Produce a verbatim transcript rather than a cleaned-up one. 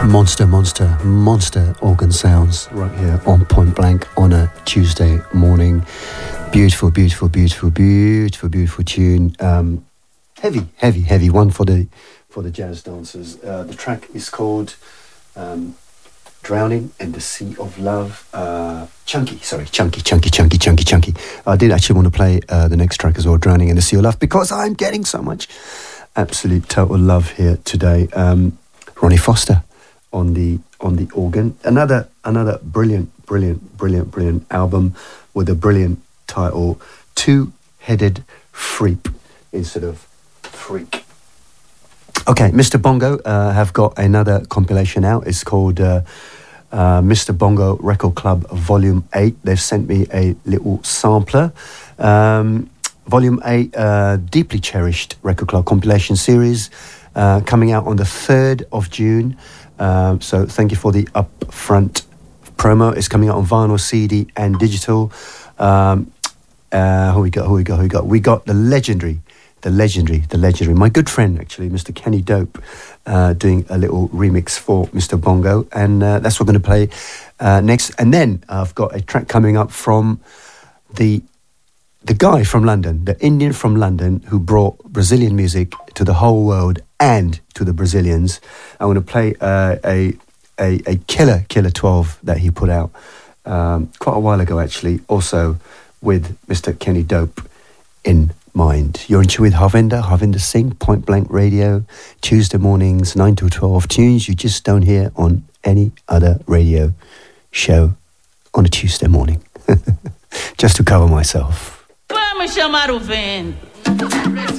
Monster, monster, monster organ sounds right here on Point Blank on a Tuesday morning. Beautiful, beautiful, beautiful, beautiful, beautiful tune. Um, heavy, heavy, heavy one for the for the jazz dancers. Uh, the track is called um, "Drowning in the Sea of Love." Uh, chunky, sorry, chunky, chunky, chunky, chunky, chunky. I did actually want to play uh, the next track as well, "Drowning in the Sea of Love," because I'm getting so much absolute total love here today. Um, Ronnie Foster on the on the organ. Another another brilliant, brilliant, brilliant, brilliant album with a brilliant title, Two-Headed Freak instead of Freak. Okay, Mister Bongo uh, have got another compilation out. It's called uh, uh, Mister Bongo Record Club Volume eight. They've sent me a little sampler. Um, Volume eight, uh, deeply cherished Record Club compilation series, uh, coming out on the third of June. Um, so thank you for the upfront promo. It's coming out on vinyl, C D and digital. Um, uh, who we got, who we got, who we got? We got the legendary, the legendary, the legendary, my good friend actually, Mister Kenny Dope, uh, doing a little remix for Mister Bongo. And uh, that's what we're going to play uh, next. And then I've got a track coming up from the the guy from London, the Indian from London who brought Brazilian music to the whole world and to the Brazilians. I'm going to play uh, a, a a killer, killer twelve that he put out um, quite a while ago, actually, also with Mister Kenny Dope in mind. You're in tune with Harvinder, Harvinder Singh, Point Blank Radio, Tuesday mornings, nine to twelve. Tunes you just don't hear on any other radio show on a Tuesday morning. Just to cover myself. Vamos chamar o vento.